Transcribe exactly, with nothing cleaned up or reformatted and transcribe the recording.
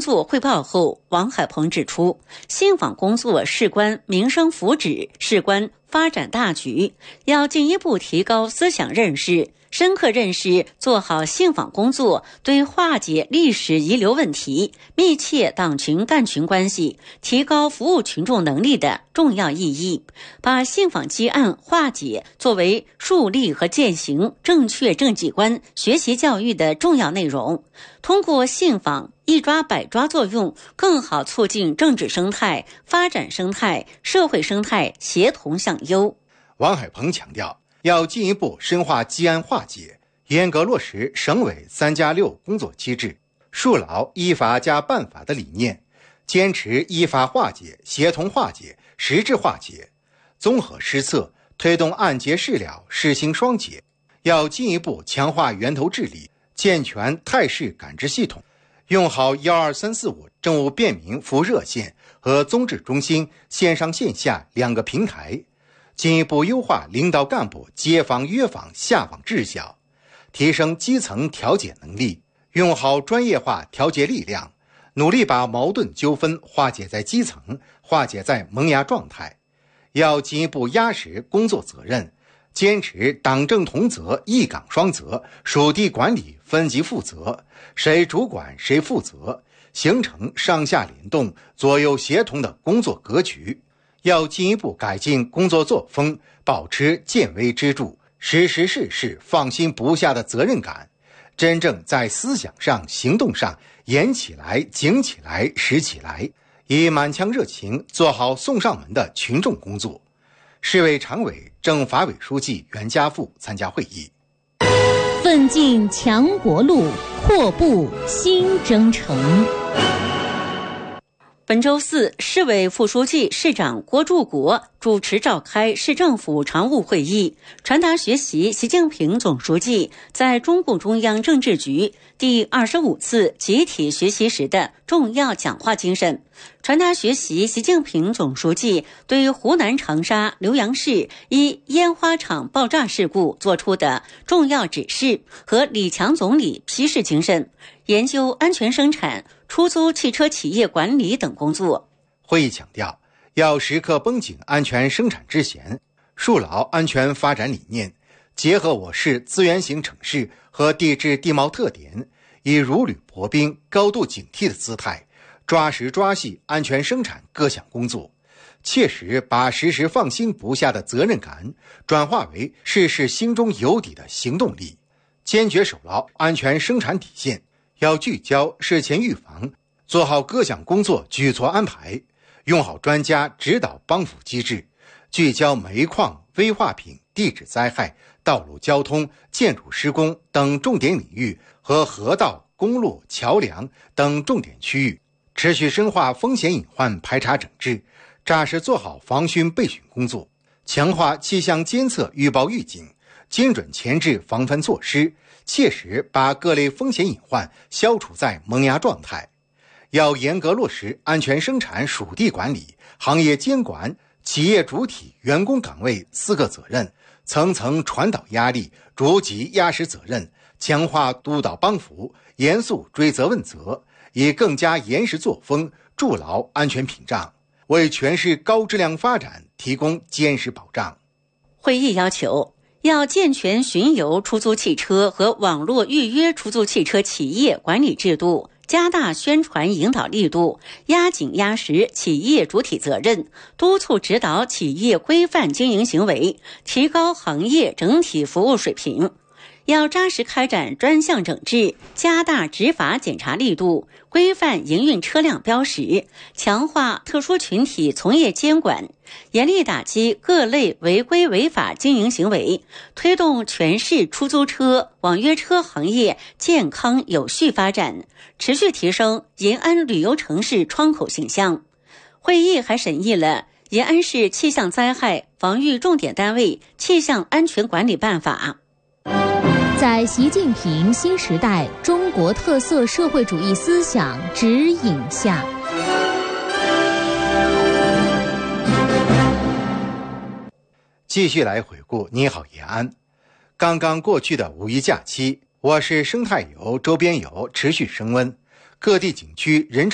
作汇报后，王海鹏指出，信访工作事关民生福祉，事关发展大局，要进一步提高思想认识，深刻认识做好信访工作对化解历史遗留问题、密切党群干群关系、提高服务群众能力的重要意义，把信访积案化解作为树立和践行正确政绩观学习教育的重要内容，通过信访一抓百抓作用，更好促进政治生态、发展生态、社会生态协同向优。 王海鹏强调，要进一步深化积案化解，严格落实省委三加六工作机制，树牢依法加办法的理念，坚持依法化解、协同化解、实质化解，综合施策，推动案结事了、事兴双解。要进一步强化源头治理，健全态势感知系统，用好一二三四五政务便民服务热线和综治中心线上线下两个平台，进一步优化领导干部街访约访下访质效，提升基层调解能力，用好专业化调解力量，努力把矛盾纠纷化解在基层，化解在萌芽状态。要进一步压实工作责任，坚持党政同责、一岗双责、属地管理分级负责，谁主管谁负责，形成上下联动、左右协同的工作格局。要进一步改进工作作风，保持见微知著、实实事事放心不下的责任感，真正在思想上、行动上严起来、警起来、实起来，以满腔热情做好送上门的群众工作。市委常委、政法委书记袁家富参加会议。 奋进强国路，阔步新征程。 本周四，市委副书记、市长郭柱国主持召开市政府常务会议，传达学习习近平总书记在中共中央政治局第二十五次集体学习时的重要讲话精神，传达学习习近平总书记对湖南长沙浏阳市一烟花厂爆炸事故作出的重要指示和李强总理批示精神，研究安全生产、出租汽车企业管理等工作。 会议强调，要时刻绷紧安全生产之弦，树牢安全发展理念，结合我市资源型城市和地质地貌特点，以如履薄冰、高度警惕的姿态，抓实抓细安全生产各项工作，切实把时时放心不下的责任感转化为事事心中有底的行动力，坚决守牢安全生产底线。要聚焦事前预防，做好各项工作举措安排，用好专家指导帮扶机制，聚焦煤矿、危化品、地质灾害、道路交通、建筑施工等重点领域和河道、公路、桥梁等重点区域，持续深化风险隐患排查整治，扎实做好防汛备汛工作，强化气象监测预报预警，精准前置防范措施，切实把各类风险隐患消除在萌芽状态。要严格落实安全生产属地管理、行业监管、企业主体、员工岗位四个责任，层层传导压力，逐级压实责任，强化督导帮扶，严肃追责问责，以更加严实作风筑牢安全屏障，为全市高质量发展提供坚实保障。 会议要求，要健全巡游出租汽车和网络预约出租汽车企业管理制度，加大宣传引导力度，压紧压实企业主体责任，督促指导企业规范经营行为，提高行业整体服务水平。要扎实开展专项整治，加大执法检查力度，规范营运车辆标识，强化特殊群体从业监管，严厉打击各类违规违法经营行为，推动全市出租车、网约车行业健康有序发展，持续提升延安旅游城市窗口形象。会议还审议了延安市气象灾害防御重点单位气象安全管理办法。 在习近平新时代中国特色社会主义思想指引下， 继续来回顾你好延安。刚刚过去的五一假期，我市生态游、周边游持续升温，各地景区人潮